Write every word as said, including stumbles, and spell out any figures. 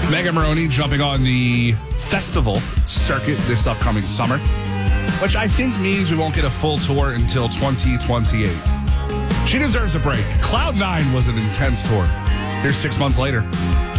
Megan Moroney jumping on the festival circuit this upcoming summer, which I think means we won't get a full tour until twenty twenty-eight. She deserves a break. Cloud nine was an intense tour. Here's six months later.